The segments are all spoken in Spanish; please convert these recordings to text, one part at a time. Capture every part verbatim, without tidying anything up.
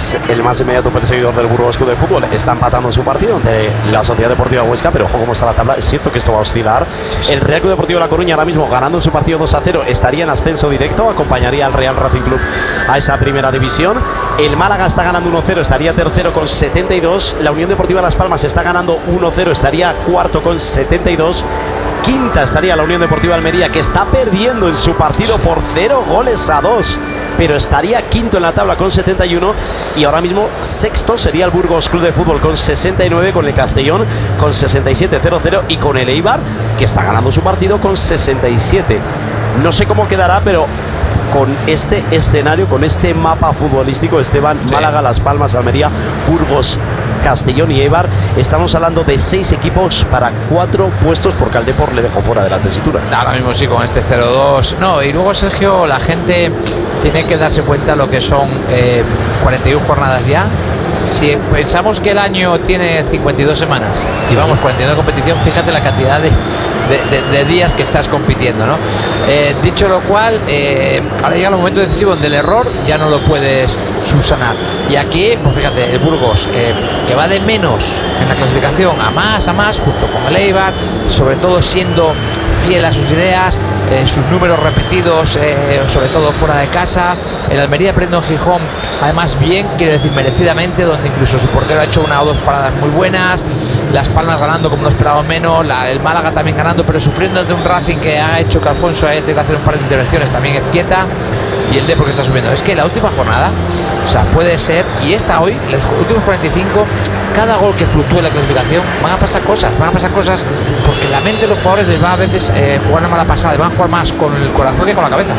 es el más inmediato perseguidor del Burgos Club de Fútbol. Está empatando en su partido ante la Sociedad Deportiva Huesca, pero ojo cómo está la tabla. Es cierto que esto va a oscilar. El Real Club Deportivo de La Coruña ahora mismo ganando en su partido dos a cero, estaría en ascenso directo, acompañaría al Real Racing Club a esa primera división. El Málaga está ganando uno cero, estaría tercero con setenta y dos. La Unión Deportiva Las Palmas está ganando uno cero, estaría cuarto con setenta y dos. Quinta estaría la Unión Deportiva Almería, que está perdiendo en su partido por cero goles a dos, pero estaría quinto en la tabla con setenta y uno. Y ahora mismo sexto sería el Burgos Club de Fútbol con sesenta y nueve, con el Castellón con sesenta y siete, cero cero, y con el Eibar, que está ganando su partido con sesenta y siete. No sé cómo quedará, pero con este escenario, con este mapa futbolístico, Esteban, sí. Málaga, Las Palmas, Almería, Burgos, Castellón y Eibar, estamos hablando de seis equipos para cuatro puestos, porque al Depor le dejó fuera de la tesitura. Ahora mismo sí, con este cero dos. No, y luego, Sergio, la gente tiene que darse cuenta lo que son eh, cuarenta y una jornadas ya. Si pensamos que el año tiene cincuenta y dos semanas y vamos cuarenta y nueve de competición, fíjate la cantidad de, de, de, de días que estás compitiendo, ¿no? Eh, dicho lo cual, eh, ahora llega el momento decisivo donde el error ya no lo puedes subsanar. Y aquí, pues fíjate, el Burgos, eh, que va de menos en la clasificación a más, a más, junto con el Eibar, sobre todo siendo fiel a sus ideas, eh, sus números repetidos, eh, sobre todo fuera de casa. El Almería perdiendo en Gijón, además bien, quiero decir merecidamente, donde incluso su portero ha hecho una o dos paradas muy buenas. Las Palmas ganando como no esperábamos menos, la, el Málaga también ganando, pero sufriendo de un Racing que ha hecho que Alfonso haya tenido que hacer un par de intervenciones también es quieta. Y el Depor que está subiendo. Es que la última jornada, o sea, puede ser, y esta hoy, los últimos cuarenta y cinco, cada gol que fluctúe en la clasificación, van a pasar cosas, van a pasar cosas, porque la mente de los jugadores les va a veces eh, jugar una mala pasada, van a jugar más con el corazón que con la cabeza.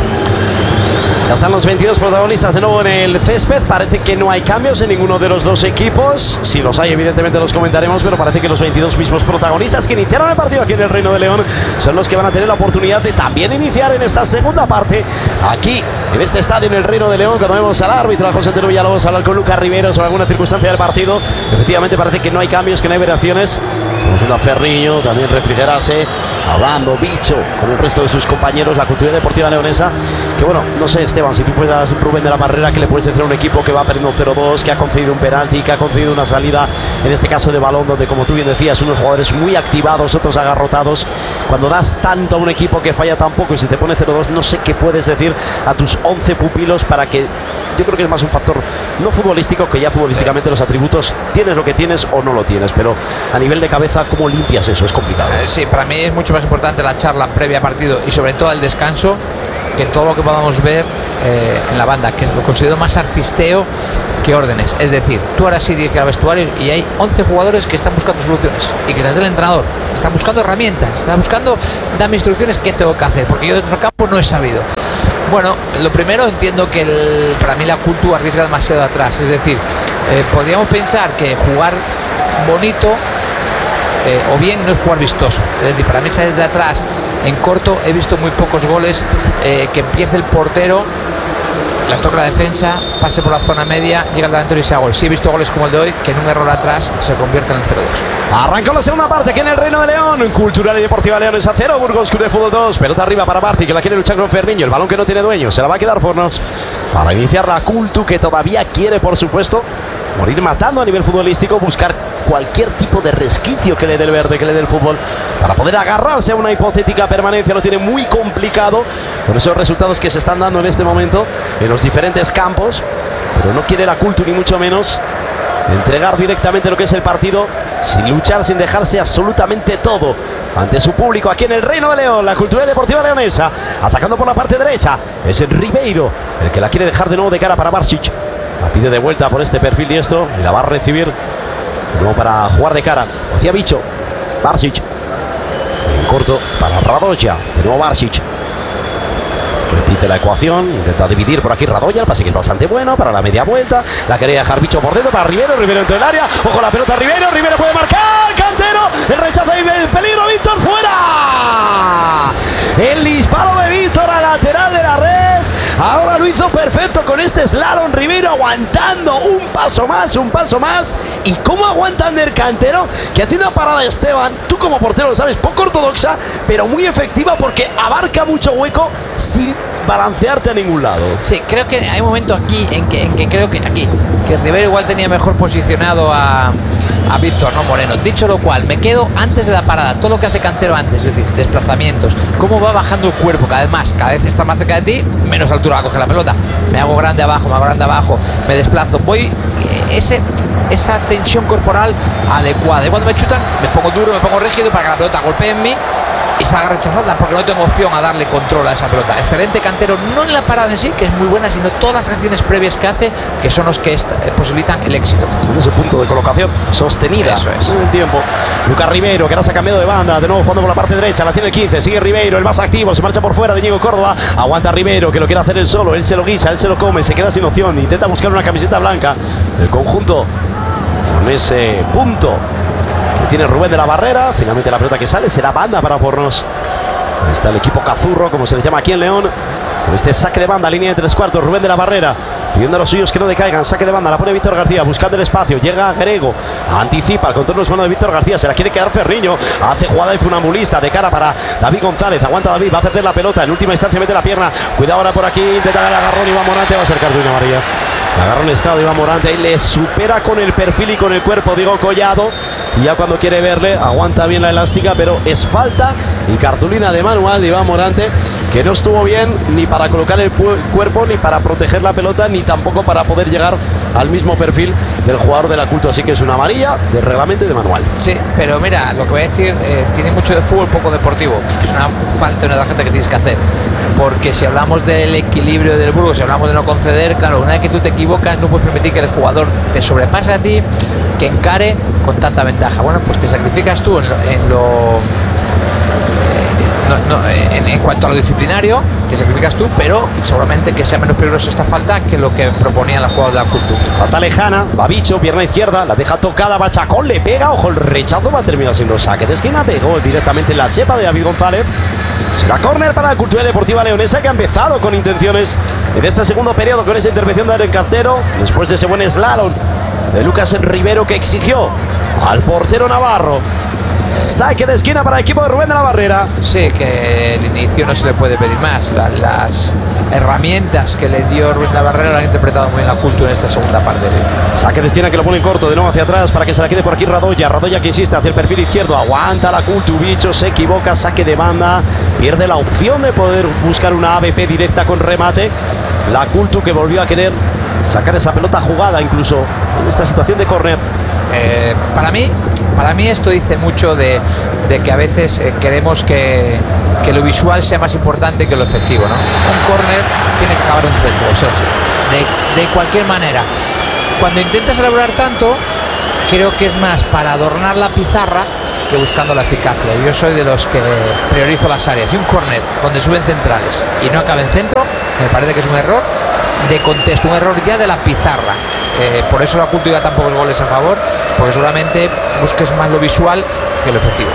Ya están los veintidós protagonistas de nuevo en el césped. Parece que no hay cambios en ninguno de los dos equipos. Si los hay, evidentemente los comentaremos, pero parece que los veintidós mismos protagonistas que iniciaron el partido aquí en el Reino de León son los que van a tener la oportunidad de también iniciar en esta segunda parte aquí en este estadio en el Reino de León. Cuando vemos al árbitro, a José Antonio Villalobos, hablar con Lucas Rivero sobre alguna circunstancia del partido, efectivamente parece que no hay cambios, que no hay variaciones. Estamos viendo a Ferriño también refrigerarse, hablando bicho con el resto de sus compañeros, la cultura deportiva leonesa, que bueno, no sé, Esteban, si tú puedas, Rubén de la Barrera, que le puedes decir a un equipo que va perdiendo cero dos, que ha concedido un penalti, que ha concedido una salida, en este caso de balón, donde como tú bien decías, unos jugadores muy activados, otros agarrotados. Cuando das tanto a un equipo que falla tan poco y se te pone cero dos, no sé qué puedes decir a tus once pupilos para que, yo creo que es más un factor no futbolístico, que ya futbolísticamente los atributos tienes lo que tienes o no lo tienes, pero a nivel de cabeza, ¿cómo limpias eso? Es complicado. Eh, sí, para mí es mucho más importante la charla previa a partido y sobre todo el descanso que todo lo que podamos ver eh, en la banda, que lo considero más artisteo que órdenes. Es decir, tú ahora sí tienes que ir al vestuario y hay once jugadores que están buscando soluciones y que estás del entrenador, están buscando herramientas, están buscando, dame instrucciones qué tengo que hacer, porque yo dentro del campo no he sabido. Bueno, lo primero, entiendo que el, para mí la cultura arriesga demasiado atrás, es decir, eh, podríamos pensar que jugar bonito eh, o bien no es jugar vistoso, es decir, para mí desde atrás en corto he visto muy pocos goles eh, que empiece el portero, la toca la defensa, pase por la zona media, llega el delantero y se haga gol. Sí he visto goles como el de hoy, que en un error atrás se convierte en el cero dos. Arrancó la segunda parte aquí en el Reino de León. Cultural y Deportiva Leones a cero, Burgos Club de Fútbol dos. Pelota arriba para Barci, que la quiere luchar con Ferriño. El balón que no tiene dueño, se la va a quedar Fornos para iniciar la Cultu, que todavía quiere, por supuesto, morir matando a nivel futbolístico, buscar cualquier tipo de resquicio que le dé el verde, que le dé el fútbol, para poder agarrarse a una hipotética permanencia. Lo tiene muy complicado con esos resultados que se están dando en este momento en los diferentes campos, pero no quiere la Cultu ni mucho menos entregar directamente lo que es el partido, sin luchar, sin dejarse absolutamente todo ante su público aquí en el Reino de León. La Cultural Deportiva Leonesa atacando por la parte derecha, es el Ribeiro el que la quiere dejar de nuevo de cara para Barsic. La pide de vuelta por este perfil diestro y la va a recibir de nuevo para jugar de cara hacia Bicho. Barsic en corto para Radoya, de nuevo Barsic repite la ecuación, intenta dividir por aquí Radoya, el pase que es bastante bueno para la media vuelta, la quería dejar Bicho por dentro para Rivero, Rivero dentro del área, ojo la pelota Rivero, Rivero puede marcar, Cantero, el rechazo y el peligro, Víctor, fuera. El disparo de Víctor a lateral de la red. Ahora lo hizo perfecto con este slalom. Ribeiro aguantando un paso más, un paso más. Y cómo aguanta Ander Cantero, que hace una parada de Esteban, tú como portero lo sabes, poco ortodoxa, pero muy efectiva porque abarca mucho hueco sin balancearte a ningún lado. Sí, creo que hay un momento aquí en que, en que creo que aquí que Ribeiro igual tenía mejor posicionado a, a Víctor, no Moreno. Dicho lo cual, me quedo antes de la parada, todo lo que hace Cantero antes, es decir, desplazamientos, cómo va bajando el cuerpo cada vez más, cada vez está más cerca de ti, menos altura va a coger la pelota, me hago grande abajo, me hago grande abajo, me desplazo, voy, ese, esa tensión corporal adecuada, y cuando me chutan me pongo duro, me pongo rígido para que la pelota golpee en mí y salga rechazada, porque no tengo opción a darle control a esa pelota. Excelente Cantero, no en la parada en sí, que es muy buena, sino todas las acciones previas que hace, que son los que posibilitan el éxito. En ese punto de colocación sostenida. Eso es. En el tiempo. Lucas Ribeiro, que ahora se ha cambiado de banda, de nuevo jugando por la parte derecha, la tiene el quince, sigue Ribeiro, el más activo, se marcha por fuera de Diego Córdoba, aguanta Ribeiro, que lo quiere hacer él solo, él se lo guisa, él se lo come, se queda sin opción, intenta buscar una camiseta blanca. El conjunto con ese punto que tiene Rubén de la Barrera. Finalmente la pelota que sale será banda para Fornos. Ahí está el equipo cazurro, como se le llama aquí en León, con este saque de banda, línea de tres cuartos. Rubén de la Barrera pidiendo a los suyos que no decaigan. Saque de banda, la pone Víctor García buscando el espacio, llega Grego, anticipa el control de los manos de Víctor García, se la quiere quedar Ferriño, hace jugada de funambulista de cara para David González, aguanta David, va a perder la pelota, en última instancia mete la pierna, cuidado ahora por aquí, intenta el agarrón, Iván Morante, va a ser cartulina amarilla. El agarrón esclavo de Iván Morante y le supera con el perfil y con el cuerpo Diego Collado, y ya cuando quiere verle aguanta bien la elástica, pero es falta y cartulina de manual de Iván Morante, que no estuvo bien ni para colocar el cuerpo, ni para proteger la pelota, ni tampoco para poder llegar al mismo perfil del jugador de la Culto, así que es una amarilla de reglamento y de manual. Sí, pero mira, lo que voy a decir, eh, tiene mucho de fútbol, poco deportivo. Es una falta, una tarjeta que tienes que hacer, porque si hablamos del equilibrio del Burgos, si hablamos de no conceder, claro, una vez que tú te equivocas no puedes permitir que el jugador te sobrepase a ti, que encare con tanta ventaja. Bueno, pues te sacrificas tú en lo, en lo No, no, en, en cuanto a lo disciplinario, te sacrificas tú, pero seguramente que sea menos peligroso esta falta que lo que proponía la jugada de la Cultura. Falta lejana, Babicho, pierna izquierda, la deja tocada, Bachacón, le pega, ojo, el rechazo va a terminar siendo saque de esquina, pegó directamente en la chepa de David González. Será córner para la Cultura Deportiva Leonesa, que ha empezado con intenciones en este segundo periodo con esa intervención de Ander Cantero, después de ese buen slalom de Lucas Ribeiro que exigió al portero navarro. Saque de esquina para el equipo de Rubén de la Barrera. Sí, que el inicio no se le puede pedir más. La, las herramientas que le dio Rubén de la Barrera lo han interpretado muy bien la Cultura en esta segunda parte. Sí. Saque de esquina que lo pone en corto, de nuevo hacia atrás para que se la quede por aquí Radoya. Radoya que insiste hacia el perfil izquierdo. Aguanta la Cultura, bicho, se equivoca, saque de banda. Pierde la opción de poder buscar una A B P directa con remate. La Cultura que volvió a querer sacar esa pelota jugada incluso en esta situación de córner. Eh, para mí, para mí esto dice mucho de, de que a veces eh, queremos que, que lo visual sea más importante que lo efectivo, ¿no? Un córner tiene que acabar un centro, Sergio, de, de cualquier manera. Cuando intentas elaborar tanto, creo que es más para adornar la pizarra que buscando la eficacia. Yo soy de los que priorizo las áreas, y un córner donde suben centrales y no acaba en centro, me parece que es un error de contexto, un error ya de la pizarra. Eh, por eso la Cultura tan pocos goles a favor, porque seguramente busques más lo visual que lo efectivo.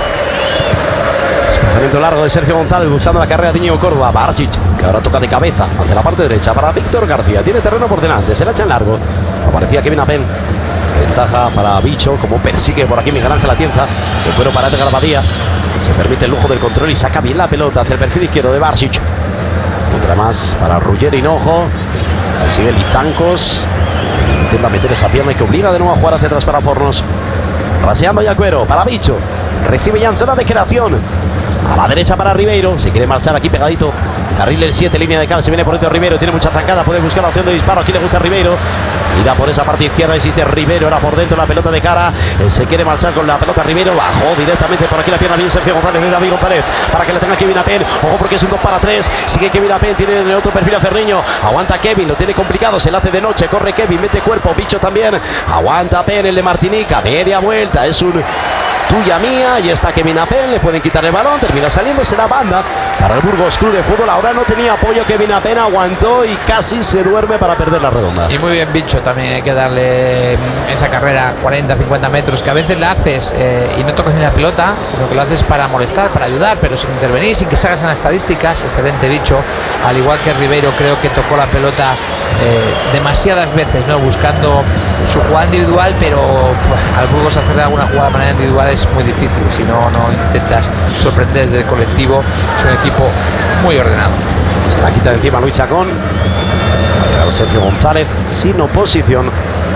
Desplazamiento largo de Sergio González buscando la carrera de Íñigo Córdoba. Barčić, que ahora toca de cabeza hacia la parte derecha para Víctor García. Tiene terreno por delante, se la echa en largo. Aparecía Kevin Apen. Ventaja para Bicho, como persigue por aquí Miguel Ángel Atienza. El cuero para Edgar Badía. Se permite el lujo del control y saca bien la pelota hacia el perfil izquierdo de Barčić. Otra más para Ruggeri Hinojo. Sigue Lizancos. Intenta meter esa pierna y que obliga de nuevo a jugar hacia atrás para Fornos. Raseando ya Cuero para Bicho. Recibe ya en zona de creación. A la derecha para Ribeiro. Se quiere marchar aquí pegadito. Carril el siete, línea de cal. Se viene por dentro Ribeiro. Tiene mucha zancada. Puede buscar la opción de disparo. Aquí le gusta a Ribeiro. Mira por esa parte izquierda. Existe Ribeiro. Ahora por dentro la pelota de cara. Él se quiere marchar con la pelota Ribeiro. Bajó directamente por aquí la pierna. Bien Sergio González de David González. Para que le tenga Kevin Apen. Ojo porque es un dos para tres. Sigue Kevin Apen. Tiene el otro perfil a Ferriño. Aguanta Kevin. Lo tiene complicado. Se la hace de noche. Corre Kevin. Mete cuerpo. Bicho también. Aguanta Apen. El de Martinica. Media vuelta. Es un tuya mía. Y está Kevin Apen, le pueden quitar el balón, termina saliéndose la banda para el Burgos Club de Fútbol. Ahora no tenía apoyo, Kevin Apen aguantó y casi se duerme para perder la redonda. Y muy bien Bicho, también hay que darle esa carrera cuarenta cincuenta metros que a veces la haces eh, y no tocas ni la pelota, sino que lo haces para molestar, para ayudar, pero sin intervenir, sin que salgas en las estadísticas. Excelente Bicho, al igual que Ribeiro, creo que tocó la pelota eh, demasiadas veces, ¿no? Buscando su jugada individual, pero uf, al Burgos hacer alguna jugada de manera individual es muy difícil, si no, no intentas sorprender desde el colectivo. Es un equipo muy ordenado. Se la quita de encima Luis Chacón. Va a llegar Sergio González sin oposición.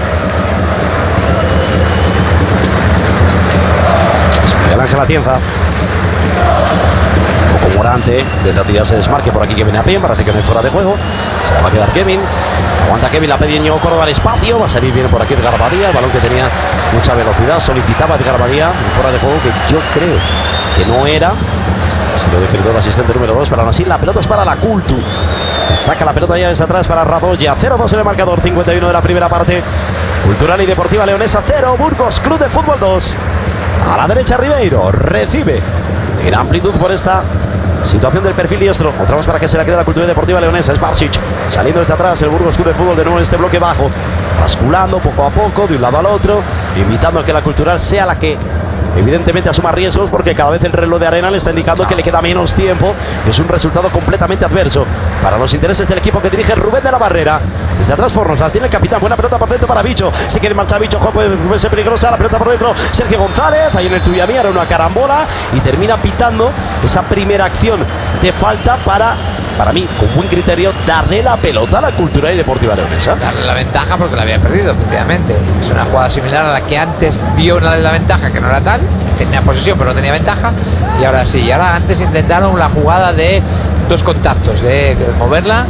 Miguel Ángel Atienza. Poco Morante. Intenta tirarse desmarque por aquí Kevin Apen. Parece que no hay fuera de juego. Se la va a quedar Kevin. Aguanta Kevin, la pedía Córdoba al espacio. Va a salir bien por aquí Edgar Badía. El balón que tenía mucha velocidad. Solicitaba Edgar Badía un fuera de juego que yo creo que no era. Se lo decretó el asistente número dos, pero aún así la pelota es para la Cultu. Saca la pelota ya desde atrás para Radoya. cero dos en el marcador, cincuenta y uno de la primera parte. Cultural y Deportiva Leonesa cero, Burgos Club de Fútbol dos. A la derecha Ribeiro, recibe en amplitud por esta situación del perfil diestro. Otra vez para que se la quede la Cultural y Deportiva Leonesa. Es Barsic saliendo desde atrás, el Burgos Club de Fútbol de nuevo en este bloque bajo. Basculando poco a poco de un lado al otro, invitando a que la Cultural sea la que evidentemente asuma riesgos, porque cada vez el reloj de arena le está indicando que le queda menos tiempo. Es un resultado completamente adverso para los intereses del equipo que dirige Rubén de la Barrera. Desde atrás Fornos, la tiene el capitán, buena pelota por dentro para Bicho. Si quiere marchar Bicho, puede ser peligrosa, la pelota por dentro Sergio González, ahí en el tuya mía, era una carambola y termina pitando esa primera acción de falta para, para mí, con buen criterio, darle la pelota a la Cultural y Deportiva Leonesa. Darle la ventaja porque la había perdido, efectivamente. Es una jugada similar a la que antes dio una de la ventaja, que no era tal. Tenía posesión pero no tenía ventaja, y ahora sí. Y ahora antes intentaron la jugada de dos contactos, de moverla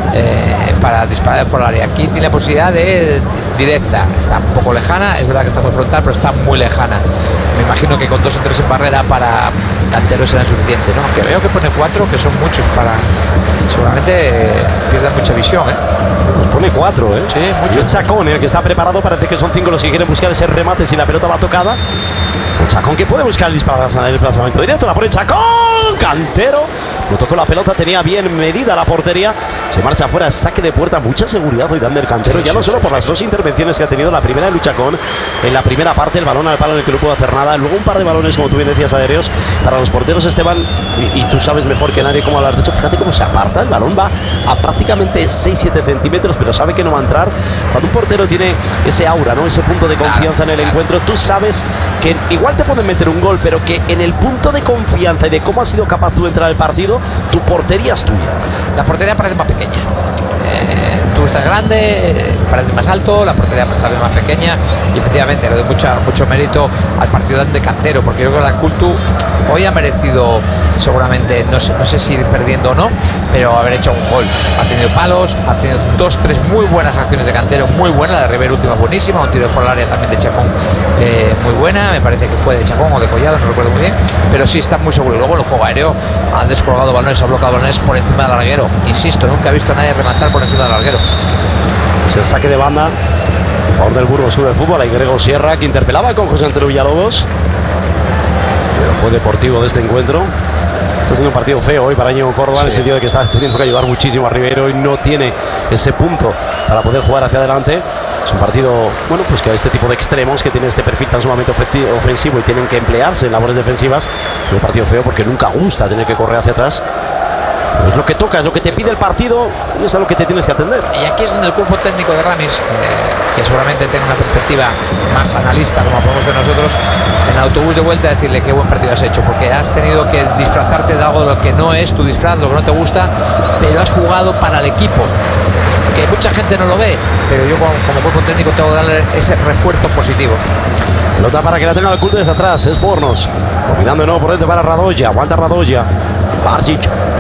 eh, para disparar fuera del área. Aquí tiene la posibilidad de directa, está un poco lejana, es verdad que está muy frontal, pero está muy lejana. Me imagino que con dos o tres en barrera para Cantero serán suficientes, ¿no? Aunque veo que pone cuatro, que son muchos para... Seguramente eh, pierdan mucha visión, ¿eh? Pues pone cuatro, ¿eh? Sí, mucho. Chacón, el que está preparado, parece que son cinco los que quieren buscar ese remate si la pelota va tocada. Un Chacón que puede buscar el desplazamiento directo, la pone Chacón, Cantero, no tocó la pelota, tenía bien medida la portería, se marcha afuera, saque de puerta, mucha seguridad hoy Dander Cantero, sí, ya sí, no solo sí, por sí, las sí. dos intervenciones que ha tenido, la primera de Luchacón, en la primera parte el balón al palo en el que no pudo hacer nada, luego un par de balones, como tú bien decías, aéreos, para los porteros Esteban, y, y tú sabes mejor que nadie cómo hablar de eso, fíjate cómo se aparta, el balón va a prácticamente seis siete centímetros, pero sabe que no va a entrar. Cuando un portero tiene ese aura, ¿no? Ese punto de confianza claro, en el claro. encuentro, tú sabes que igual te pueden meter un gol, pero que en el punto de confianza y de cómo has sido capaz tú de entrar al partido, tu portería es tuya. La portería parece más pequeña. Eh, tú estás grande, parece más alto, la portería parece más pequeña, y efectivamente le doy mucha, mucho mérito al partido de Cantero, porque yo creo que la Cultu hoy ha merecido, seguramente, no sé, no sé si ir perdiendo o no, pero haber hecho un gol. Ha tenido palos, ha tenido dos, tres muy buenas acciones de Cantero, muy buena, la de Rivero última buenísima, un tiro de fuera del área también de Chacón eh, muy buena, me parece que fue de Chacón o de Collado, no recuerdo muy bien, pero sí está muy seguro. Luego en el juego aéreo ha descolgado balones, ha bloqueado balones por encima del larguero. Insisto, nunca he visto a nadie rematar por encima del larguero. Es el saque de banda en favor del Burgos Club de Fútbol. Hay Grego Sierra, que interpelaba con José Antonio Villalobos, el juez deportivo de este encuentro. Está siendo un partido feo hoy para Íñigo Córdoba, sí. en el sentido de que está teniendo que ayudar muchísimo a Ribeiro y no tiene ese punto para poder jugar hacia adelante. Es un partido, bueno, pues que a este tipo de extremos que tienen este perfil tan sumamente ofensivo y tienen que emplearse en labores defensivas, es un partido feo porque nunca gusta tener que correr hacia atrás. Es lo que toca, es lo que te pide el partido, es a lo que te tienes que atender. Y aquí es donde el cuerpo técnico de Ramis, eh, que seguramente tenga una perspectiva más analista, como podemos hacer nosotros, en el autobús de vuelta, decirle qué buen partido has hecho, porque has tenido que disfrazarte de algo de lo que no es tu disfraz, lo que no te gusta, pero has jugado para el equipo. Que mucha gente no lo ve, pero yo como, como cuerpo técnico tengo que darle ese refuerzo positivo. Pelota para que la tenga el culto desde atrás, es Fornos, dominando de nuevo por dentro para Radoya, aguanta Radoya, Barsic.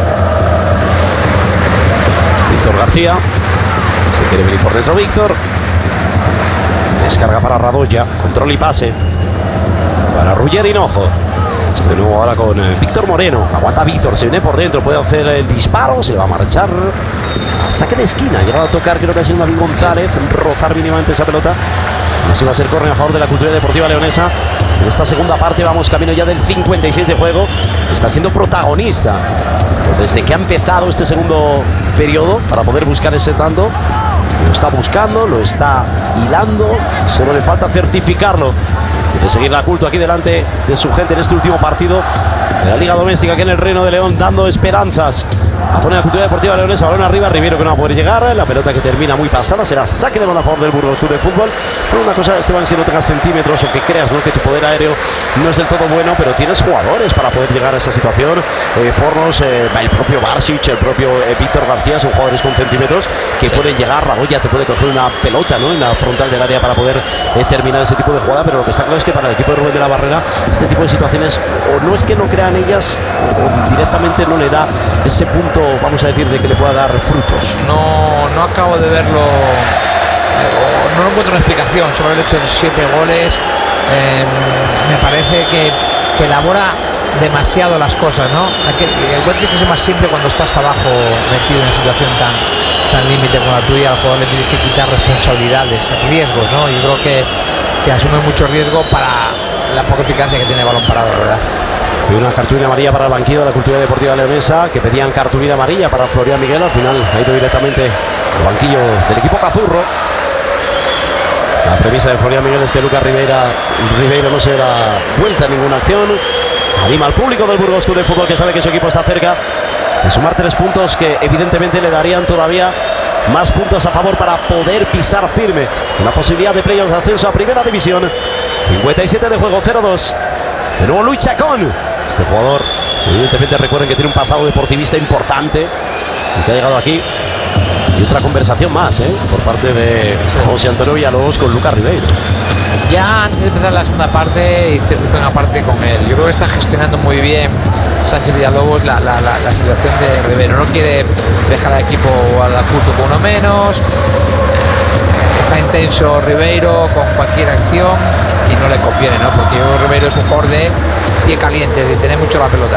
Víctor García, se quiere venir por dentro Víctor, descarga para Radoya, control y pase para Ruggeri Hinojo. De nuevo ahora con eh, Víctor Moreno, aguanta Víctor, se viene por dentro, puede hacer el disparo, se va a marchar a saque de esquina, llegado a tocar creo que ha sido David González, rozar mínimamente esa pelota Así va a ser córner a favor de la Cultural Deportiva Leonesa. En esta segunda parte vamos camino ya del cincuenta y seis de juego. Está siendo protagonista desde que ha empezado este segundo periodo para poder buscar ese tanto. Lo está buscando, lo está hilando. Solo le falta certificarlo. Quiere seguir la Culto aquí delante de su gente en este último partido de la Liga Doméstica aquí en el Reino de León, dando esperanzas. A poner la Cultura Deportiva Leonesa, balón arriba, Rivero que no va a poder llegar, la pelota que termina muy pasada, será saque de banda a favor del Burgos Club de Fútbol. Pero una cosa, Esteban, si no tengas centímetros o que creas, ¿no?, que tu poder aéreo no es del todo bueno, pero tienes jugadores para poder llegar a esa situación. eh, Fornos, eh, el propio Barsic, el propio eh, Víctor García, son jugadores con centímetros que sí pueden llegar. Ragoya te puede coger una pelota, ¿no?, en la frontal del área para poder eh, terminar ese tipo de jugada, pero lo que está claro es que para el equipo de Rubén de la Barrera este tipo de situaciones o no es que no crean ellas o directamente no le da ese punto, vamos a decir, de que le pueda dar frutos. No, no acabo de verlo, eh, no encuentro una explicación sobre el hecho de los siete goles. Eh, me parece que, que elabora demasiado las cosas, ¿no? Hay que, encuentro que es más simple cuando estás abajo metido en una situación tan tan límite como la tuya. Al jugador le tienes que quitar responsabilidades, riesgos, ¿no? Yo creo que, que asume mucho riesgo para la poca eficacia que tiene el balón parado, la verdad. Y una cartulina amarilla para el banquillo de la Cultura Deportiva Leonesa, que pedían cartulina amarilla para Florian Miguel. Al final ha ido directamente al banquillo del equipo cazurro. La premisa de Florian Miguel es que Lucas Ribeira, Ribeiro no se da vuelta en ninguna acción. Anima al público del Burgos Club de Fútbol, que sabe que su equipo está cerca de sumar tres puntos que evidentemente le darían todavía más puntos a favor para poder pisar firme una posibilidad de playoffs de ascenso a Primera División. cincuenta y siete de juego, cero dos. De nuevo Luis Chacón, este jugador que evidentemente recuerden que tiene un pasado deportivista importante y que ha llegado aquí. Y otra conversación más, ¿eh?, por parte de José Antonio Villalobos con Lucas Ribeiro. Ya antes de empezar la segunda parte hice, hice una parte con él. Yo creo que está gestionando muy bien Sánchez Villalobos la, la, la, la situación de Ribeiro. No quiere dejar al equipo al punto con uno menos. Está intenso Ribeiro con cualquier acción y no le conviene, ¿no? Porque yo, Ribeiro es un jugador de pie caliente, de tener mucho la pelota.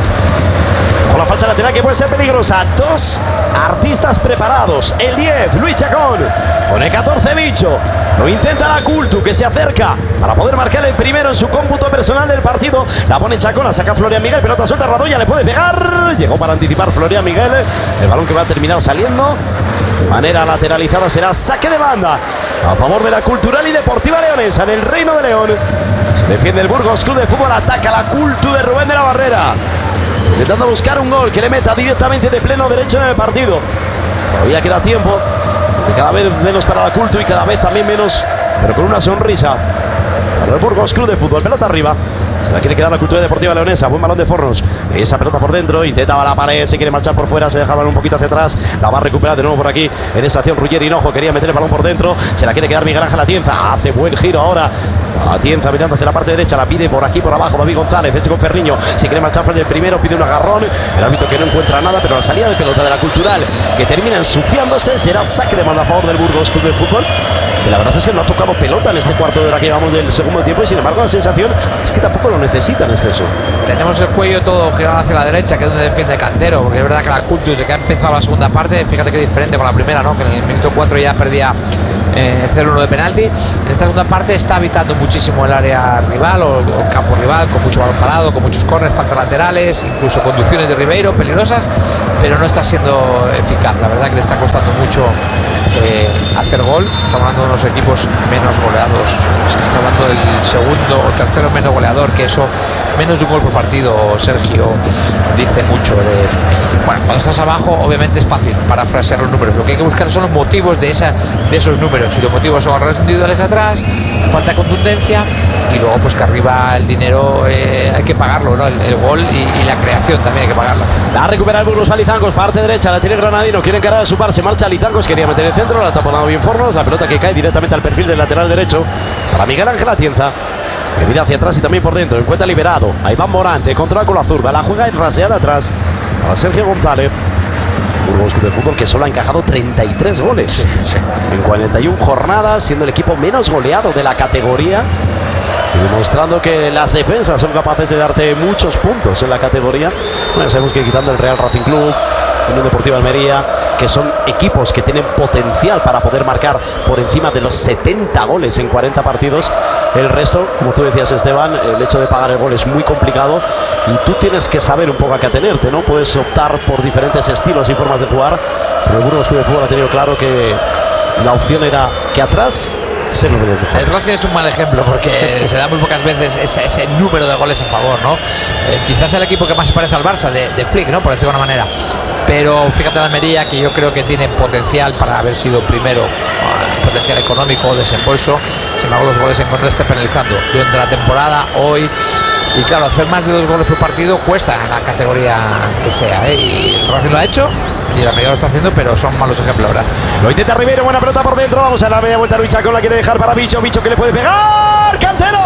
Con la falta lateral que puede ser peligrosa. Dos artistas preparados. El diez, Luis Chacón. Con el catorce, Bicho. Lo intenta la Cultu, que se acerca para poder marcar el primero en su cómputo personal del partido. La pone Chacón, la saca Florian Miguel. Pelota suelta, Radoya le puede pegar. Llegó para anticipar Florian Miguel. El balón que va a terminar saliendo de manera lateralizada será saque de banda a favor de la Cultural y Deportiva Leonesa en el Reino de León. Se defiende el Burgos Club de Fútbol. Ataca la Cultu de Rubén de la Barrera, intentando buscar un gol que le meta directamente de pleno derecho en el partido. Todavía queda tiempo, y cada vez menos para la Cultu y cada vez también menos, pero con una sonrisa para el Burgos Club de Fútbol. Pelota arriba, se la quiere quedar la Cultura Deportiva Leonesa. Buen balón de Fornos, esa pelota por dentro, intentaba la pared, se quiere marchar por fuera, se deja el balón un poquito hacia atrás, la va a recuperar de nuevo por aquí en esa acción Ruggeri Hinojo, quería meter el balón por dentro, se la quiere quedar Miguel Ángel Atienza, hace buen giro ahora Atienza mirando hacia la parte derecha, la pide por aquí por abajo David González, ese con Ferriño, se quiere marchar frente al primero, pide un agarrón, el árbitro que no encuentra nada, pero la salida de pelota de la Cultural que termina ensuciándose será saque de banda a favor del Burgos Club de Fútbol, que la verdad es que no ha tocado pelota en este cuarto de hora que llevamos del segundo tiempo y sin embargo la sensación es que tampoco lo necesita en exceso. Tenemos el cuello todo girado hacia la derecha, que es donde defiende Cantero, porque es verdad que la Cultu, desde que ha empezado la segunda parte, fíjate que diferente con la primera, ¿no?, que en el minuto cuatro ya perdía eh, cero uno de penalti. En esta segunda parte está habitando muchísimo el área rival o, o el campo rival, con mucho balón parado, con muchos corners, faltas laterales, incluso conducciones de Ribeiro peligrosas, pero no está siendo eficaz. La verdad que le está costando mucho eh, hacer gol. Estamos hablando de unos equipos menos goleados, es que está hablando del segundo o tercero menos goleador, que eso, menos de un gol por partido, Sergio, dice mucho de... Bueno, cuando estás abajo obviamente es fácil parafrasear los números, lo que hay que buscar son los motivos de, esa, de esos números, y los motivos son errores individuales atrás, falta de contundencia, y luego pues que arriba el dinero eh, hay que pagarlo, ¿no? El, el gol y, y la creación también hay que pagarla. La recupera el Burgos a Lizancos, parte derecha, la tiene Granadino, quiere encarar a su par, se marcha Lizancos, quería meter el centro, la está poniendo bien Fornos, la pelota que cae directamente al perfil del lateral derecho para Miguel Ángel Atienza, que mira hacia atrás y también por dentro, encuentra liberado a Iván Morante, controla con la zurda, la juega enraseada atrás para Sergio González. Burgos Club de Fútbol que solo ha encajado treinta y tres goles sí, sí. en cuarenta y una jornadas, siendo el equipo menos goleado de la categoría y demostrando que las defensas son capaces de darte muchos puntos en la categoría. Bueno, sabemos que quitando el Real Racing Club, Unión Deportiva Almería, que son equipos que tienen potencial para poder marcar por encima de los setenta goles en cuarenta partidos. El resto, como tú decías, Esteban, el hecho de pagar el gol es muy complicado y tú tienes que saber un poco a qué atenerte, ¿no? Puedes optar por diferentes estilos y formas de jugar, pero el Burgos Club de Fútbol ha tenido claro que la opción era que atrás se lo debe. El Racing es un mal ejemplo porque se da muy pocas veces ese, ese número de goles en favor, ¿no? Eh, quizás el equipo que más se parece al Barça de, de Flick, ¿no? Por decirlo de una manera. Pero fíjate en Almería, que yo creo que tiene potencial para haber sido primero, potencial económico, desembolso. Sin embargo, los goles en contra están penalizando durante la temporada, hoy. Y claro, hacer más de dos goles por partido cuesta en la categoría que sea, ¿eh? Y el Racing lo ha hecho y el Almería lo está haciendo, pero son malos ejemplos, ¿verdad? Lo intenta Ribeiro, buena pelota por dentro. Vamos a la media vuelta. Luis Chacón la quiere dejar para Bicho. Bicho que le puede pegar. ¡Cantero!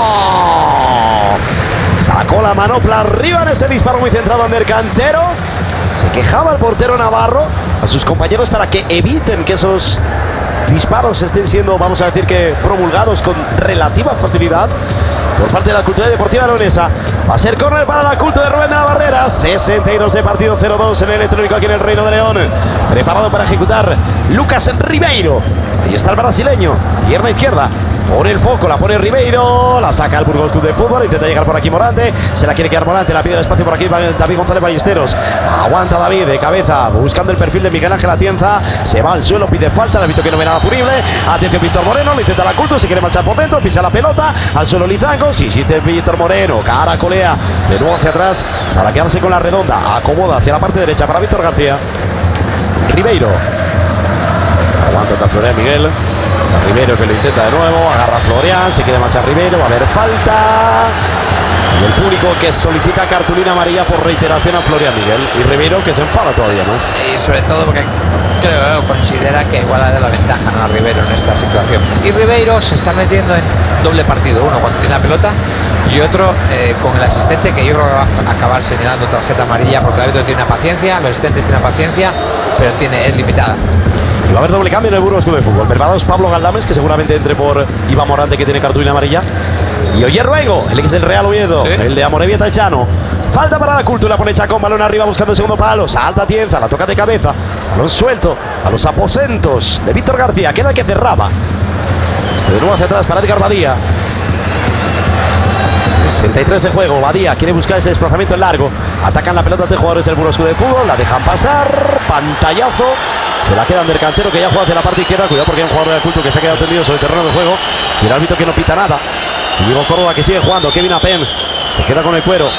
Sacó la manopla arriba en ese disparo muy centrado Ander Cantero. Se quejaba el portero Navarro a sus compañeros para que eviten que esos disparos estén siendo, vamos a decir, que promulgados con relativa facilidad por parte de la Cultural Deportiva Leonesa. Va a ser córner para la Culto de Rubén de la Barrera. sesenta y dos de partido, cero dos en el electrónico aquí en el Reino de León. Preparado para ejecutar Lucas Ribeiro. Ahí está el brasileño. Pierna izquierda. Pone el foco, la pone Ribeiro, la saca el Burgos Club de Fútbol, intenta llegar por aquí Morante, se la quiere quedar Morante, la pide el espacio por aquí David González Ballesteros, aguanta David de cabeza, buscando el perfil de Miguel Ángel Atienza, se va al suelo, pide falta, el árbitro que no ve nada punible, atención Víctor Moreno, lo intenta la Culto, se quiere marchar por dentro, pisa la pelota, al suelo Lizango, sí, sí, Víctor Moreno, caracolea, de nuevo hacia atrás, para quedarse con la redonda, acomoda hacia la parte derecha para Víctor García, Ribeiro, aguanta hasta Florian Miguel, Ribeiro que lo intenta de nuevo, agarra a Florian, se quiere marchar Ribeiro, va a haber falta. Y el público que solicita cartulina amarilla por reiteración a Florian Miguel. Y Ribeiro que se enfada todavía sí, más. Sí, sobre todo porque creo que considera que igual ha de la ventaja a Ribeiro en esta situación. Y Ribeiro se está metiendo en doble partido, uno cuando tiene la pelota y otro eh, con el asistente, que yo creo que va a acabar señalando tarjeta amarilla porque el árbitro tiene paciencia, los asistentes tienen paciencia, pero tiene, es limitada. Y va a haber doble cambio en el Burgos Club de Fútbol. Preparados Pablo Galdames, que seguramente entre por Iván Morante, que tiene cartulina amarilla. Y Oyer Ruego, el ex del Real Oviedo, ¿sí? El de Amorebieta Echano. Falta para la Cultura, pone Chacón, balón arriba buscando el segundo palo. Salta Atienza, la toca de cabeza. Balón suelto a los aposentos de Víctor García, que era el que cerraba. Este de nuevo hacia atrás para Edgar Badía. sesenta y tres de juego, Badía quiere buscar ese desplazamiento en largo. Atacan la pelota de jugadores del Burgos Club de Fútbol, la dejan pasar, pantallazo. Se la queda Ander Cantero, que ya juega hacia la parte izquierda. Cuidado porque hay un jugador de Culto que se ha quedado tendido sobre el terreno de juego. Y el árbitro que no pita nada. Y Diego Córdoba que sigue jugando. Kevin Apen se queda con el cuero.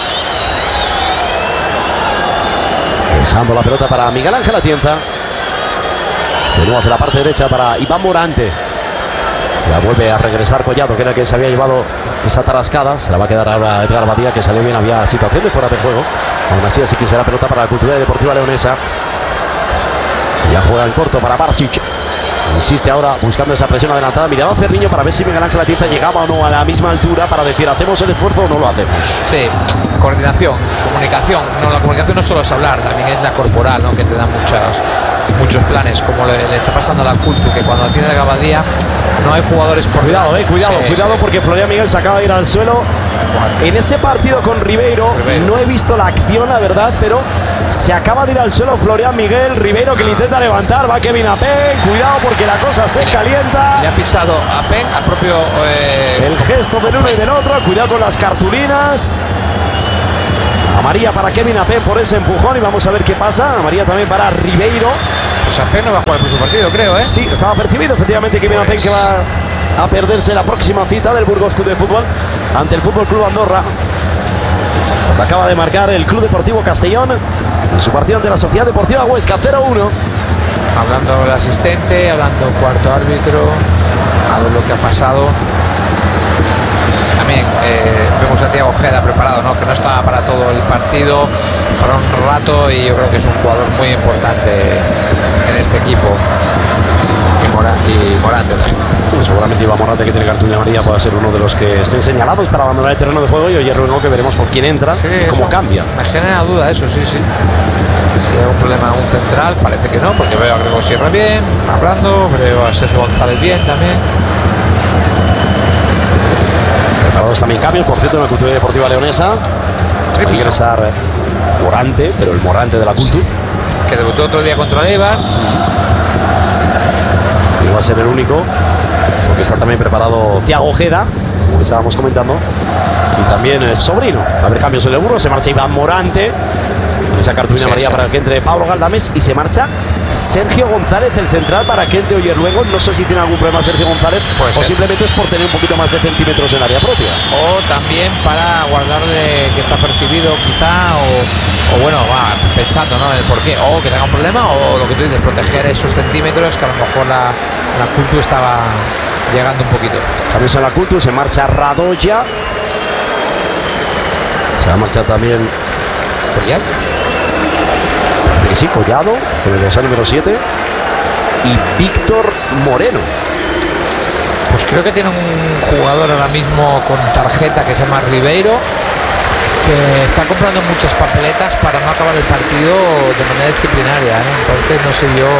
Dejando la pelota para Miguel Ángel Atienza. De nuevo hacia la parte derecha para Iván Morante. Ya vuelve a regresar Collado, que era el que se había llevado esa tarascada. Se la va a quedar ahora Edgar Badía, que salió bien. Había situación de fuera de juego. Aún así, así que será pelota para la Cultural Deportiva Leonesa. Ya juega en corto para Barcic. Insiste ahora buscando esa presión adelantada. Miraba a Ferniño para ver si Miguel Ángel Atienza llegaba o no a la misma altura para decir, ¿hacemos el esfuerzo o no lo hacemos? Sí, coordinación, comunicación. No, la comunicación no solo es hablar, también es la corporal, ¿no? Que te da muchos, muchos planes, como le, le está pasando a la Cultu, que cuando tiene de Gabadía no hay jugadores por... Cuidado, eh, cuidado, sí, cuidado, sí. Porque Florian Miguel se acaba de ir al suelo. En ese partido con Ribeiro, Ribeiro, no he visto la acción, la verdad, pero se acaba de ir al suelo Florian Miguel. Ribeiro que le intenta levantar, va Kevin Apen. Cuidado porque la cosa se calienta. Le ha pisado Apen al propio... Eh, el gesto del uno y del otro. Cuidado con las cartulinas. Amarilla para Kevin Apen por ese empujón y vamos a ver qué pasa. Amarilla también para Ribeiro. Pues Apen no va a jugar por su partido, creo, ¿eh? Sí, estaba percibido efectivamente Kevin pues... Apen, que va a perderse la próxima cita del Burgos Club de Fútbol ante el Fútbol Club Andorra. Cuando acaba de marcar el Club Deportivo Castellón en su partido ante la Sociedad Deportiva Huesca, cero uno. Hablando el asistente, hablando cuarto árbitro, a ver lo que ha pasado. También eh, vemos a Thiago Ojeda preparado, ¿no? Que no estaba para todo el partido, para un rato, y yo creo que es un jugador muy importante en este equipo. Y, Mora, y Morante también. Pues seguramente Iván Morante, que tiene cartulina amarilla, pueda ser uno de los que estén señalados para abandonar el terreno de juego. Y hoy Ruego, que veremos por quién entra, sí, y cómo cambia. Me genera duda eso, sí, sí. Si hay un problema en un central, parece que no, porque veo a Grego Sierra bien, hablando, veo a Sergio González bien también. Preparados también cambios, por cierto, en la Cultura Deportiva Leonesa. Va a ingresar Morante, pero el Morante de la Cultura. Sí. que debutó otro día contra el Eibar. Y va a ser el único, porque está también preparado Thiago Ojeda, como estábamos comentando, y también es Sobrino. Va a haber cambios en el burro, se marcha Iván Morante, con esa cartulina Sí, amarilla sí. para que entre Pablo Galdames, y se marcha Sergio González, el central, para que entre Oyerluego. No sé si tiene algún problema Sergio González, Puede o ser. simplemente es por tener un poquito más de centímetros en área propia. O también para guardarle que está percibido quizá, o, o bueno, va pensando, ¿no?, en el por qué, o que tenga un problema, o lo que tú dices, proteger esos centímetros que a lo mejor la, la Cultu estaba llegando un poquito. Cambios en la Cultu, se marcha Radoya, se va a marchar también, Pues ya, parece que sí, Collado, con el dorsal número siete, y Víctor Moreno. pues creo que tiene un jugador ahora mismo con tarjeta que se llama Ribeiro, que está comprando muchas papeletas para no acabar el partido de manera disciplinaria, ¿eh? Entonces no sé yo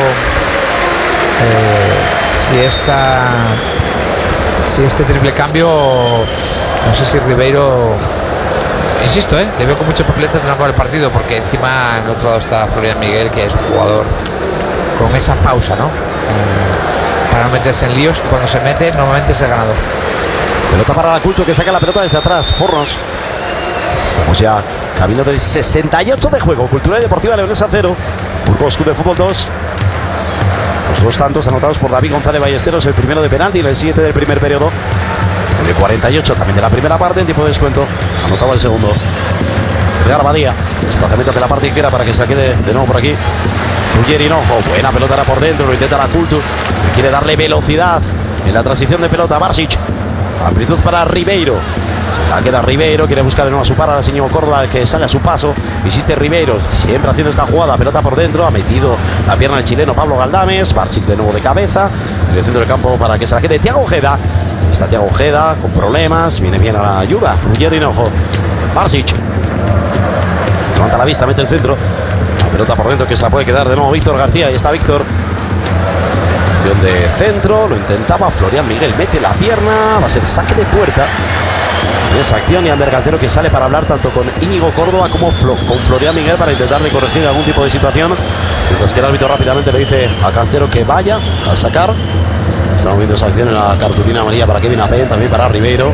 eh, si esta si este triple cambio, no sé si Ribeiro, insisto, ¿eh? le veo con muchas papeletas de no acabar el partido, porque encima en el otro lado está Florian Miguel, que es un jugador con esa pausa, ¿no? Eh, para no meterse en líos, y cuando se mete normalmente es el ganador. Pelota para la Cultu, que saca la pelota desde atrás. Fornos. Estamos ya camino del sesenta y ocho de juego. Cultural y Deportiva Leonesa cero, Burgos Club de Fútbol dos. Los dos tantos anotados por David González Ballesteros, el primero de penalti en el siete del primer periodo. En el cuarenta y ocho también de la primera parte, en tiempo de descuento, anotaba el segundo. Edgar Badía, desplazamiento hacia la parte izquierda para que se la quede de nuevo por aquí Ruggeri Hinojo. Buena pelota ahora por dentro, lo intenta la Cultu, que quiere darle velocidad en la transición de pelota. Barsic, amplitud para Ribeiro. Se la queda Ribeiro, quiere buscar de nuevo a su par, a Íñigo Córdoba, que sale a su paso. Insiste Ribeiro, siempre haciendo esta jugada, pelota por dentro, ha metido la pierna el chileno Pablo Galdames. Barsic de nuevo de cabeza, en el centro del campo para que se la quede Thiago Ojeda. Está Thiago Ojeda con problemas, viene bien a la ayuda Ruggeri Hinojo. Barsic levanta la vista, mete el centro, la pelota por dentro que se la puede quedar de nuevo Víctor García. Ahí está Víctor, opción de centro, lo intentaba Florian Miguel, mete la pierna, va a ser saque de puerta en esa acción, y Ander Cantero, que sale para hablar tanto con Íñigo Córdoba como Flo, con Florian Miguel, para intentar de corregir algún tipo de situación, mientras que el árbitro rápidamente le dice a Cantero que vaya a sacar. Estamos viendo esa acción en la cartulina amarilla para Kevin Apen, también para Ribeiro,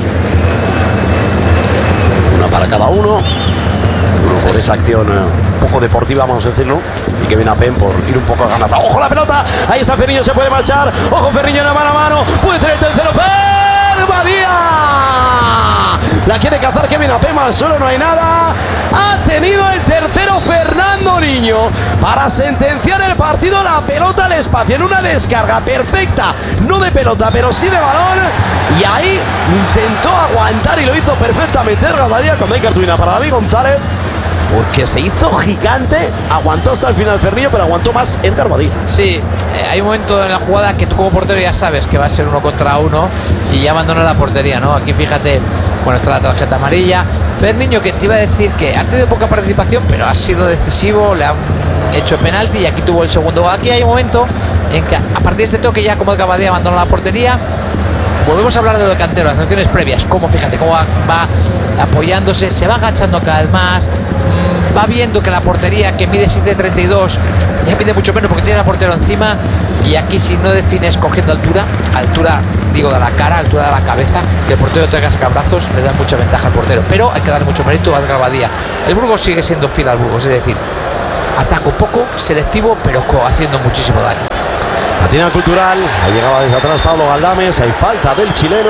una para cada uno. Uno por esa acción eh, un poco deportiva, vamos a decirlo, y Kevin Apen por ir un poco a ganarla. ¡Ojo la pelota! Ahí está Ferriño, se puede marchar. ¡Ojo Ferriño en la mano a mano! ¡Puede tener el tercero! ¡Fer Badía! La quiere cazar Kevin Apen, al suelo no hay nada. Ha tenido el tercero Fernando Niño para sentenciar el partido. La pelota al espacio en una descarga perfecta, no de pelota, pero sí de balón. Y ahí intentó aguantar y lo hizo perfectamente Edgar Badía, cuando hay cartulina para David González, porque se hizo gigante. Aguantó hasta el final Ferriño, pero aguantó más Edgar Badía. Sí, eh, hay un momento en la jugada que tú como portero ya sabes que va a ser uno contra uno y ya abandona la portería, ¿no? Aquí fíjate, bueno, está la tarjeta amarilla. Ferriño, que te iba a decir que ha tenido poca participación, pero ha sido decisivo, le han hecho penalti y aquí tuvo el segundo. Aquí hay un momento en que a partir de este toque ya como Edgar Badía abandona la portería. Volvemos a hablar de lo de Cantero, las acciones previas, como fíjate cómo va, va apoyándose, se va agachando cada vez más, mmm, va viendo que la portería, que mide siete treinta y dos, ya mide mucho menos porque tiene la portero encima, y aquí si no defines cogiendo altura, altura digo de la cara, altura de la cabeza, que el portero tenga sacabrazos, le da mucha ventaja al portero, pero hay que darle mucho mérito a Edgar Badía. El Burgos sigue siendo fiel al Burgos, es decir, ataco poco, selectivo, pero haciendo muchísimo daño. Latina Cultural, ahí llegaba desde atrás Pablo Galdames, hay falta del chileno,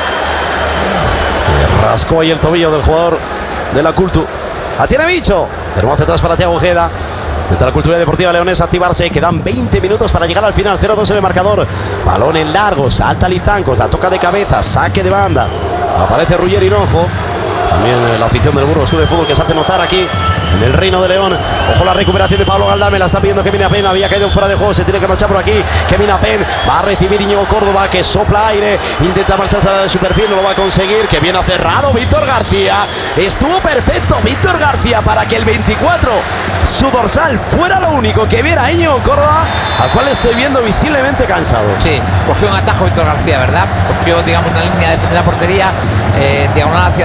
que rascó ahí el tobillo del jugador de la Cultu. La tiene Bicho, tenemos hacia atrás para Thiago Ojeda. Intenta la Cultural Deportiva Leonesa activarse, quedan veinte minutos para llegar al final, cero dos en el marcador. Balón en largo, salta Lizancos, la toca de cabeza, saque de banda, aparece Ruggeri Hinojo. También eh, la afición del Burgos Club de Fútbol, que se hace notar aquí en el Reino de León. Ojo la recuperación de Pablo Galdames, la está pidiendo Kevin Apen, había caído fuera de juego, se tiene que marchar por aquí. Kevin Apen va a recibir Íñigo Córdoba, que sopla aire, intenta marcharse a la de su perfil, no lo va a conseguir. Que bien ha cerrado Víctor García, estuvo perfecto Víctor García para que el veinticuatro, su dorsal, fuera lo único que viera Íñigo Córdoba, al cual estoy viendo visiblemente cansado. Sí, cogió un atajo Víctor García, ¿verdad? Cogió, digamos, una línea de defender la portería, eh, diagonal hacia adentro,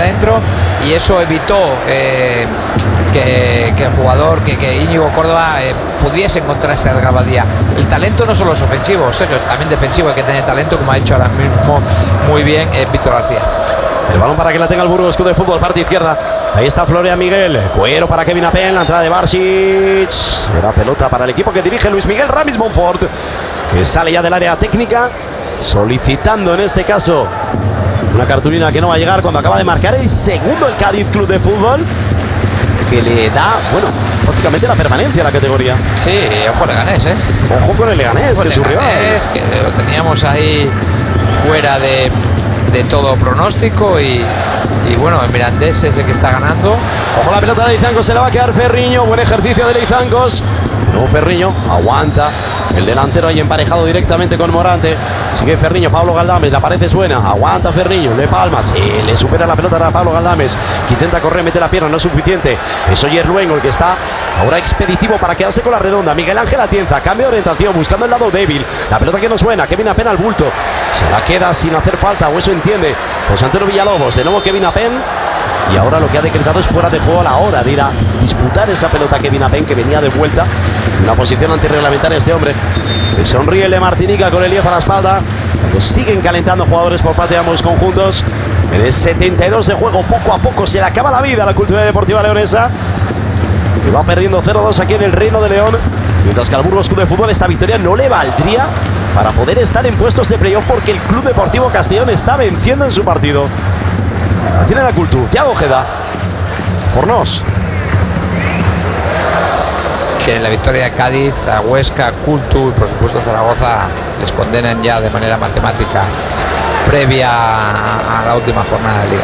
y eso evitó eh, que, que el jugador, que, que Íñigo Córdoba eh, pudiese encontrarse a Edgar Badía. El talento no solo es ofensivo, Sergio, también defensivo, hay que tener talento, como ha hecho ahora mismo muy bien eh, Víctor García. El balón para que la tenga el Burgos Club de Fútbol, parte izquierda. Ahí está Florian Miguel. Cuero para Kevin Apen. La entrada de Barsic. Era pelota para el equipo que dirige Luis Miguel Ramis Monfort, que sale ya del área técnica, solicitando en este caso una cartulina que no va a llegar cuando acaba de marcar el segundo el Cádiz Club de Fútbol, que le da, bueno, prácticamente la permanencia a la categoría. Sí, ojo Leganés, ¿eh? Ojo con el Leganés, ojo que es su rival. Es que lo teníamos ahí fuera de, de todo pronóstico y, y bueno, el Mirandés es el que está ganando. Ojo la pelota de Leizancos, se la va a quedar Ferriño. Buen ejercicio de Leizancos. Luego Ferriño aguanta. El delantero ahí emparejado directamente con Morante. Sigue Ferriño, Pablo Galdames, la pared es buena. Aguanta Ferriño, le palma, se le supera la pelota a Pablo Galdames, que intenta correr, mete la pierna, no es suficiente. Es Oyer Luengo el que está ahora expeditivo para quedarse con la redonda. Miguel Ángel Atienza, cambio de orientación, buscando el lado débil. La pelota que no suena, Kevin Apen al bulto. Se la queda sin hacer falta, o eso entiende José Antonio Villalobos. De nuevo Kevin Apen. Y ahora lo que ha decretado es fuera de juego a la hora de ir a disputar esa pelota Kevin Apen, que venía de vuelta en una posición antirreglamentaria. Este hombre que sonríe el de Martinica con el diez a la espalda. Cuando siguen calentando jugadores por parte de ambos conjuntos. En el setenta y dos de juego, poco a poco se le acaba la vida a la Cultural Deportiva Leonesa, que va perdiendo cero dos aquí en el Reino de León. Mientras que al Burgos Club de Fútbol esta victoria no le valdría para poder estar en puestos de playoff, porque el Club Deportivo Castellón está venciendo en su partido. La tiene la Cultu, Thiago Ojeda, Fornós. Que la victoria de Cádiz, a Huesca, Cultu y por supuesto Zaragoza les condenan ya de manera matemática previa a, a la última jornada del día.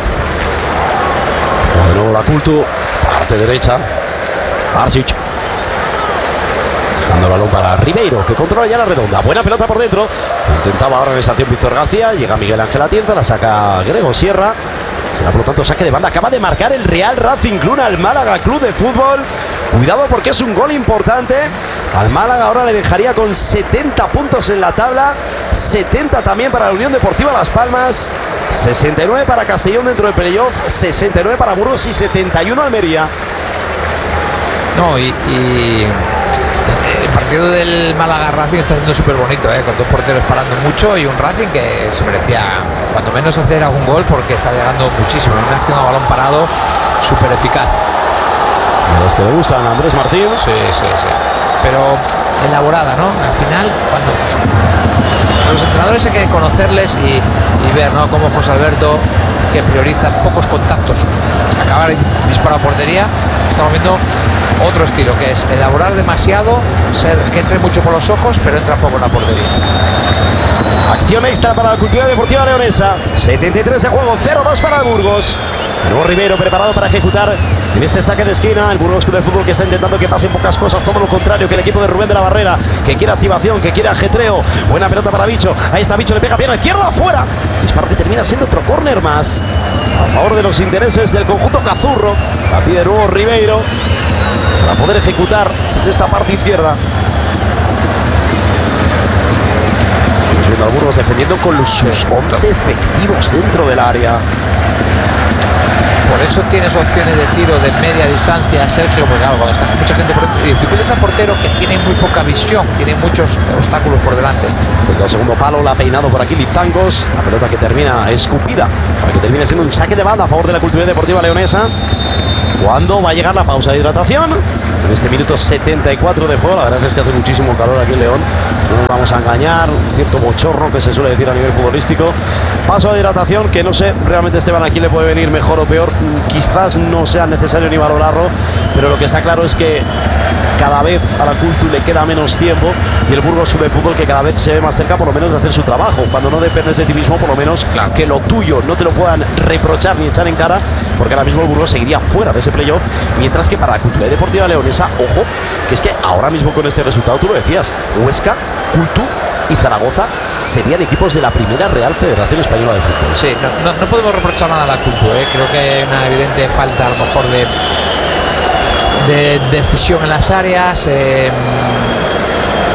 De nuevo la Cultu, parte derecha, Barsic. Dejando el balón para Ribeiro, que controla ya la redonda. Buena pelota por dentro. Intentaba ahora en esa acción Víctor García. Llega Miguel Ángel Atienza, la saca Grego Sierra. Será por lo tanto saque de banda. Acaba de marcar el Real Racing Club al Málaga Club de Fútbol. Cuidado porque es un gol importante. Al Málaga ahora le dejaría con setenta puntos en la tabla. setenta también para la Unión Deportiva Las Palmas. sesenta y nueve para Castellón dentro del playoff. sesenta y nueve para Burgos y setenta y uno Almería. No, y... y... el partido del Málaga Racing está siendo súper bonito, ¿eh? Con dos porteros parando mucho y un Racing que se merecía cuando menos hacer algún gol, porque está llegando muchísimo. Una acción a balón parado súper eficaz. Los que le gustan a Andrés Martín. Sí, sí, sí. Pero elaborada, ¿no? Al final, cuando los entrenadores hay que conocerles y, y ver, ¿no? Como José Alberto, que prioriza pocos contactos, acabar disparado a portería. Estamos viendo otro estilo, que es elaborar demasiado, ser que entre mucho por los ojos, pero entra poco en la portería. Acción extra para la Cultural Deportiva Leonesa. setenta y tres de juego, cero dos para el Burgos. De nuevo Ribeiro preparado para ejecutar en este saque de esquina. El Burgos Club de Fútbol que está intentando que pasen pocas cosas, todo lo contrario que el equipo de Rubén de la Barrera, que quiere activación, que quiere ajetreo. Buena pelota para Bicho. Ahí está Bicho, le pega pierna izquierda afuera. Disparo que termina siendo otro córner más a favor de los intereses del conjunto cazurro. La pide de nuevo Ribeiro para poder ejecutar desde esta parte izquierda. Viendo al Burgos defendiendo con los, sus once efectivos dentro del área. Por eso tienes opciones de tiro de media distancia, Sergio, porque claro, cuando está mucha gente por dentro, y dificultas al portero, que tiene muy poca visión, tiene muchos obstáculos por delante. Frente al segundo palo, la ha peinado por aquí Lizangos. La pelota que termina escupida para que termine siendo un saque de banda a favor de la Cultural Deportiva Leonesa. ¿Cuándo va a llegar la pausa de hidratación? En este minuto setenta y cuatro de juego. La verdad es que hace muchísimo calor aquí en León. No nos vamos a engañar. Un cierto bochorno que se suele decir a nivel futbolístico. Paso de hidratación que no sé realmente, Esteban, aquí le puede venir mejor o peor. Quizás no sea necesario ni valorarlo, pero lo que está claro es que cada vez a la Cultu le queda menos tiempo y el Burgos Club de Fútbol que cada vez se ve más cerca por lo menos de hacer su trabajo. Cuando no dependes de ti mismo, por lo menos claro, que lo tuyo no te lo puedan reprochar ni echar en cara, porque ahora mismo el Burgos seguiría fuera de ese playoff, mientras que para la Cultural Deportiva Leonesa, ojo, que es que ahora mismo con este resultado, tú lo decías, Huesca, Cultu y Zaragoza serían equipos de la primera Real Federación Española de Fútbol. Sí, no, no, no podemos reprochar nada a la Cultu, ¿eh? Creo que hay una evidente falta a lo mejor de de decisión en las áreas, eh,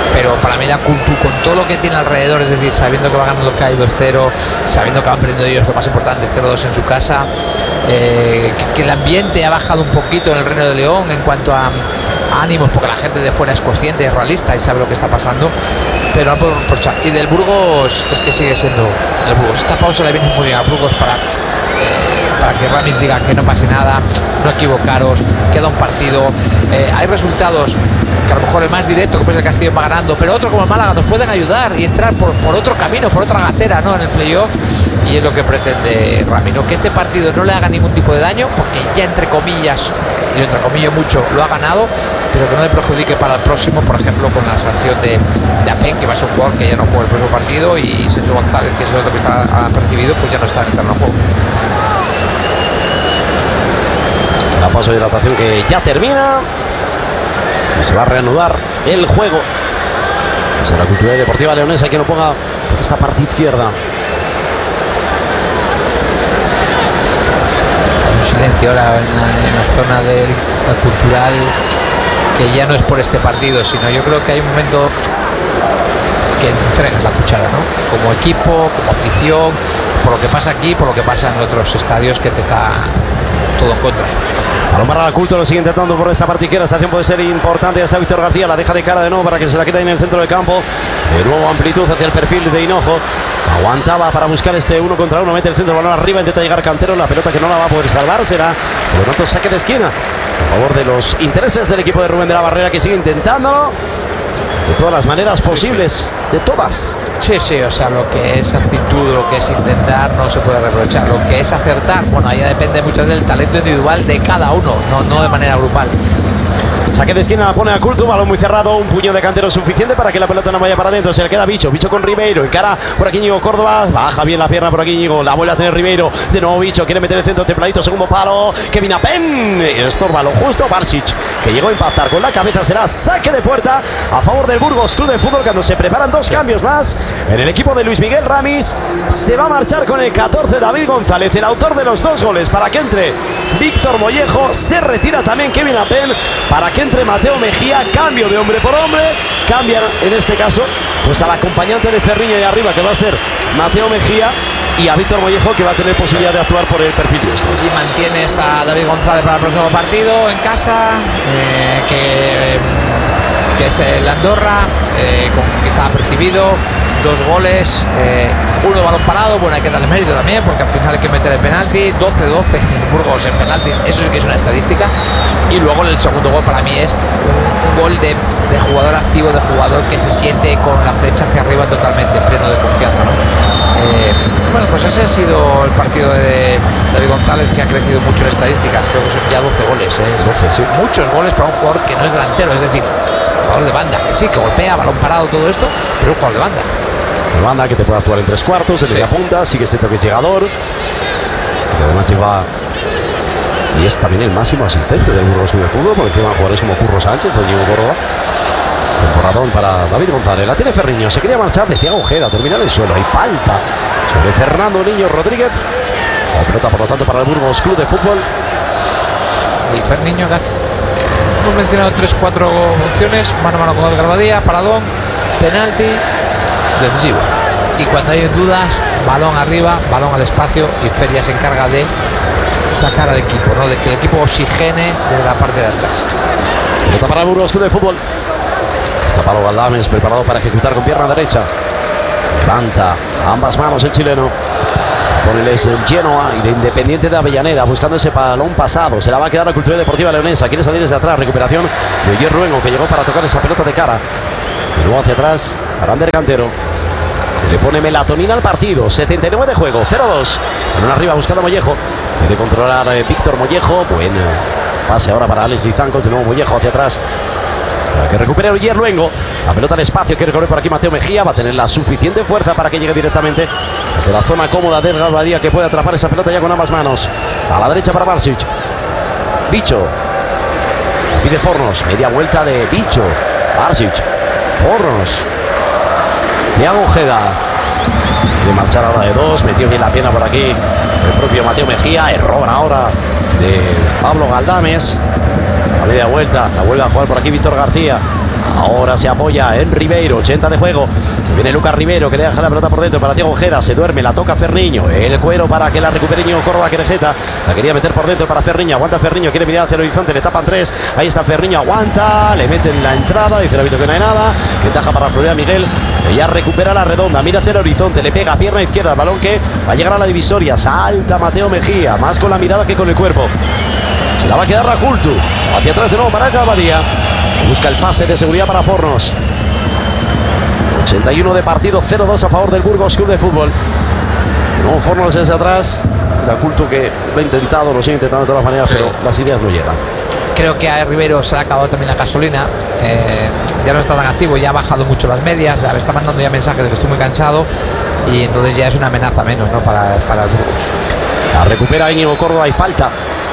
pero para mí la Cultu, con todo lo que tiene alrededor, es decir, sabiendo que va ganando K I dos cero, sabiendo que van perdiendo ellos lo más importante, cero dos en su casa, eh, que, que el ambiente ha bajado un poquito en el Reino de León en cuanto a, a ánimos, porque la gente de fuera es consciente, es realista y sabe lo que está pasando, pero no puedo reprochar. Y del Burgos es que sigue siendo el Burgos. Esta pausa le viene muy bien al Burgos para, eh, para que Ramis diga que no pase nada, no equivocaros, queda un partido, eh, hay resultados que a lo mejor el más directo, que pues el Castillo va ganando, pero otro como el Málaga nos pueden ayudar y entrar por, por otro camino, por otra gatera, ¿no?, en el playoff, y es lo que pretende Ramiro, que este partido no le haga ningún tipo de daño, porque ya entre comillas, y entre comillas mucho, lo ha ganado, pero que no le perjudique para el próximo, por ejemplo, con la sanción de, de Apen, que va a ser un jugador que ya no juega el próximo partido, y Sergio González, que es el otro que está percibido, pues ya no está en el terreno de juego. La pausa de hidratación que ya termina. Y se va a reanudar el juego. Será Cultural y Deportiva Leonesa que no ponga esta parte izquierda. Hay un silencio ahora en la, en la zona de la Cultural, que ya no es por este partido, sino yo creo que hay un momento que entregas la cuchara, ¿no? Como equipo, como afición, por lo que pasa aquí, por lo que pasa en otros estadios, que te está todo en contra. Balón para la Culto, lo sigue intentando por esta parte izquierda. Esta acción puede ser importante. Ya está Víctor García, la deja de cara de nuevo para que se la quede en el centro del campo. De nuevo amplitud hacia el perfil de Hinojo. Aguantaba para buscar este uno contra uno. Mete el centro, balón arriba, intenta llegar Cantero. La pelota que no la va a poder salvar será, por lo tanto, saque de esquina a favor de los intereses del equipo de Rubén de la Barrera, que sigue intentándolo de todas las maneras posibles, sí, sí. de todas. Sí, sí, o sea, lo que es actitud, lo que es intentar, no se puede reprochar. Lo que es acertar, bueno, ahí ya depende mucho del talento individual de cada uno, no, no de manera grupal. Saque de esquina, la pone a Culto, balón muy cerrado, un puño de Cantero suficiente para que la pelota no vaya para adentro. Se le queda Bicho, Bicho con Ribeiro, encara por aquí Íñigo Córdoba, baja bien la pierna por aquí Íñigo, la vuelve a tener Ribeiro, de nuevo Bicho, quiere meter el centro templadito, segundo palo, Kevin Apen, estorba lo justo, Barsic, que llegó a impactar con la cabeza, será saque de puerta a favor del Burgos Club de Fútbol, cuando se preparan dos cambios más en el equipo de Luis Miguel Ramis. Se va a marchar con el catorce David González, el autor de los dos goles, para que entre Víctor Mollejo, se retira también Kevin Apen, para que entre Mateo Mejía, cambio de hombre por hombre, cambian en este caso pues al acompañante de Ferriño y arriba, que va a ser Mateo Mejía, y a Víctor Mollejo, que va a tener posibilidad de actuar por el perfil diestro. Y mantienes a David González para el próximo partido en casa, eh, que, que es el Andorra, eh, con, que estaba percibido, dos goles, eh, uno balón parado, bueno, hay que darle mérito también, porque al final hay que meter el penalti, doce doce Burgos en penaltis, eso sí que es una estadística. Y luego el segundo gol para mí es un, un gol de, de jugador activo, de jugador que se siente con la flecha hacia arriba totalmente pleno de confianza, ¿no? Eh, bueno, pues ese ha sido el partido de David González, que ha crecido mucho en estadísticas, creo que son ya doce goles, ¿eh? doce, sí. Muchos goles para un jugador que no es delantero, es decir, jugador de banda, que sí, que golpea, balón parado, todo esto, pero un jugador de banda. De banda que te puede actuar en tres cuartos, en sí. media punta, sí que es cierto que es llegador, pero además lleva, y es también el máximo asistente del Burgos Club de Fútbol, por encima de jugadores como Curro Sánchez o Diego Córdoba. Temporadón para David González, la tiene Ferriño, se quería marchar de Thiago Ojeda, termina en el suelo, hay falta sobre Fernando Niño Rodríguez, la pelota por lo tanto para el Burgos Club de Fútbol. Y Ferriño, hemos mencionado tres cuatro opciones, mano a mano con el Garbadía, paradón, penalti, decisivo. Y cuando hay dudas, balón arriba, balón al espacio, y Feria se encarga de sacar al equipo, ¿no? De que el equipo oxigene desde la parte de atrás. Pelota para el Burgos Club de Fútbol. Está Pablo Galdames preparado para ejecutar con pierna derecha. Levanta a ambas manos el chileno. Poneles el Genoa y de Independiente de Avellaneda buscando ese balón pasado. Se la va a quedar la Cultural Deportiva Leonesa. Quiere salir desde atrás. Recuperación de Oyer Ruengo, que llegó para tocar esa pelota de cara. De nuevo hacia atrás para Ander Cantero, que le pone melatonina al partido. setenta y nueve de juego, cero dos. En arriba buscando a Mollejo. Quiere controlar eh, Víctor Mollejo. Buen eh, pase ahora para Alex Lizanco. De nuevo Mollejo hacia atrás para que recupere Oyer Ruengo. La pelota al espacio. Quiere correr por aquí Mateo Mejía. Va a tener la suficiente fuerza para que llegue directamente hacia la zona cómoda de Edgar Badía, que puede atrapar esa pelota ya con ambas manos. A la derecha para Barsic. Bicho. Pide Fornos. Media vuelta de Bicho. Barsic. Fornos. Thiago Ojeda. De marchar ahora de dos. Metió bien la pierna por aquí el propio Mateo Mejía. Error ahora de Pablo Galdames. La media vuelta. La vuelve a jugar por aquí Víctor García. Ahora se apoya en Ribeiro, ochenta de juego. Viene Lucas Ribeiro que le deja la pelota por dentro para Thiago Ojeda. Se duerme, la toca Ferriño. El cuero para que la recupere Íñigo Córdoba, que Querejeta. La quería meter por dentro para Ferriño. Aguanta Ferriño, quiere mirar hacia el horizonte. Le tapan tres. Ahí está Ferriño, aguanta. Le meten la entrada. Dice el árbitro que no hay nada. Ventaja para Florian Miguel, que ya recupera la redonda. Mira hacia el horizonte. Le pega pierna izquierda. El balón que va a llegar a la divisoria. Salta Mateo Mejía. Más con la mirada que con el cuerpo. Se la va a quedar Rakultu. Hacia atrás de nuevo para Abadía. Busca el pase de seguridad para Fornos. ochenta y uno de partido, cero dos a favor del Burgos Club de Fútbol. No, Fornos desde atrás. Rakultu que lo ha intentado, lo sigue intentando de todas maneras, sí, pero las ideas no llegan. Creo que a Rivero se le ha acabado también la gasolina. Eh, ya no está tan activo, ya ha bajado mucho las medias. Ya me está mandando ya mensajes de que estoy muy cansado. Y entonces ya es una amenaza menos, ¿no? para, para el Burgos. La recupera Íñigo Córdoba y falta.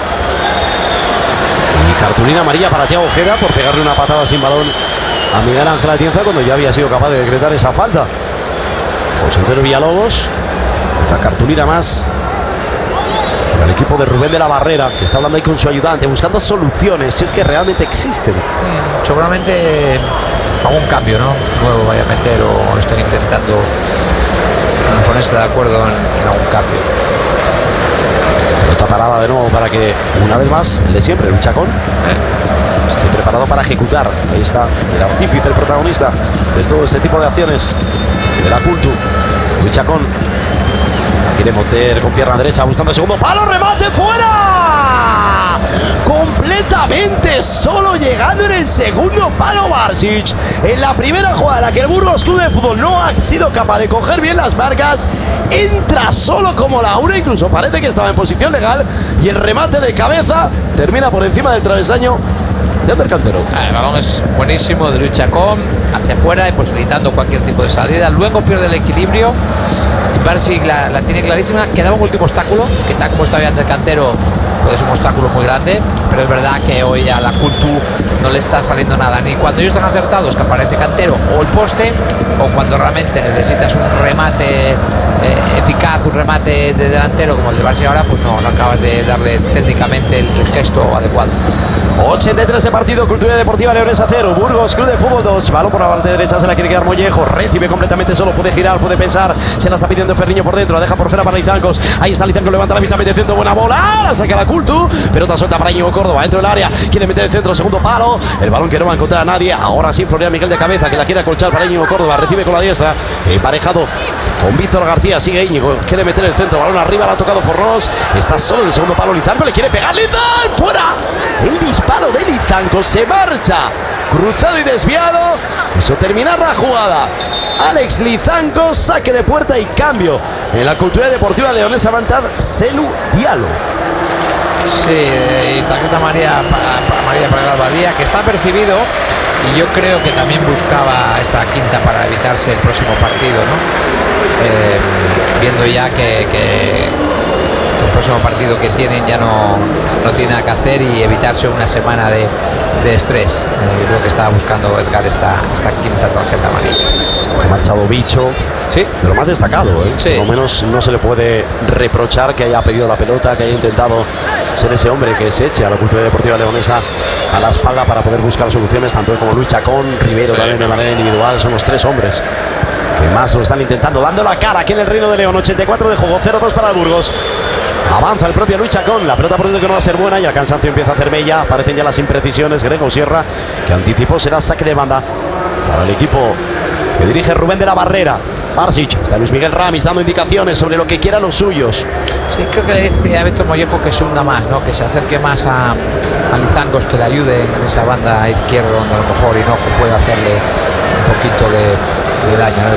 Y cartulina amarilla para Thiago Ojeda por pegarle una patada sin balón a Miguel Ángel Atienza cuando ya había sido capaz de decretar esa falta. José Antonio Villalobos, otra cartulina más para el equipo de Rubén de la Barrera, que está hablando ahí con su ayudante, buscando soluciones, si es que realmente existen. Mm, seguramente algún cambio, ¿no? Nuevo vaya a meter o están intentando ponerse de acuerdo en, en algún cambio. Pelota parada de nuevo para que una vez más el de siempre, el Chacón, eh. esté preparado para ejecutar. Ahí está el artífice, el protagonista de todo este tipo de acciones de la Cultu. El Chacón la quiere meter con pierna derecha buscando el segundo palo, remate fuera, completamente solo, llegando en el segundo palo Barsic. En la primera jugada en la que el Burgos Club de Fútbol no ha sido capaz de coger bien las marcas, entra solo como la una, incluso parece que estaba en posición legal, y el remate de cabeza termina por encima del travesaño de Ander Cantero. El balón es buenísimo de Luis Chacón hacia afuera y posibilitando cualquier tipo de salida. Luego pierde el equilibrio y Barsic la, la tiene clarísima. Quedaba un último obstáculo, que tal como está Ander Cantero puede ser un obstáculo muy grande, pero es verdad que hoy a la Cultu no le está saliendo nada, ni cuando ellos están acertados que aparece Cantero o el poste, o cuando realmente necesitas un remate eh, eficaz, un remate de delantero como el de Barsic ahora, pues no, no acabas de darle técnicamente el, el gesto adecuado. ochenta y tres de partido, Cultura Deportiva Leonesa cero, Burgos Club de Fútbol dos. Balón por la parte derecha, se la quiere quedar Mollejo, recibe completamente solo, puede girar, puede pensar, se la está pidiendo Ferriño por dentro, la deja por fuera para Lizancos. Ahí está Lizancos, levanta la vista, mete centro, buena bola, la saca la Cultu, pelota suelta para Íñigo Córdoba, dentro del área, quiere meter el centro, segundo palo, el balón que no va a encontrar a nadie. Ahora sí, Florian Miguel de cabeza, que la quiere acolchar para Íñigo Córdoba, recibe con la diestra, emparejado con Víctor García, sigue Íñigo, quiere meter el centro, balón arriba, la ha tocado Fornos, está solo en el segundo palo Lizancos, le quiere pegar Lizan, fuera, el disparo de Lizancos se marcha, cruzado y desviado, quiso terminar la jugada Alex Lizancos, saque de puerta y cambio en la Cultura Deportiva Leonesa. Va a entrar Selu Diallo. Sí, y tarjeta María para María para Abadía, que está percibido, y yo creo que también buscaba esta quinta para evitarse el próximo partido, ¿no? Eh, viendo ya que, que, que el próximo partido que tienen ya no, no tiene nada que hacer y evitarse una semana de, de estrés. Eh, creo que estaba buscando Edgar esta, esta quinta tarjeta amarilla. Ha marchado Bicho, sí, de lo más destacado, ¿eh? Sí. Por lo menos no se le puede reprochar que haya pedido la pelota, que haya intentado ser ese hombre que se eche a la Cultura Deportiva Leonesa a la espalda para poder buscar soluciones, tanto él como Luis Chacón, Rivero sí, también de manera individual. Son los tres hombres que más lo están intentando, dando la cara aquí en el Reino de León. Ochenta y cuatro de juego, cero dos para el Burgos. Avanza el propio Luis Chacón, la pelota por dentro que no va a ser buena y el cansancio empieza a hacer mella. Aparecen ya las imprecisiones. Grego Sierra, que anticipó, será saque de banda para el equipo que dirige Rubén de la Barrera. Barsic, está Luis Miguel Ramis dando indicaciones sobre lo que quieran los suyos. Sí, creo que le dice a Víctor Mollejo que se hunda más, ¿no? Que se acerque más a, a Lizancos, que le ayude en esa banda izquierda donde a lo mejor Hinojo puede hacerle un poquito de, de daño, ¿no?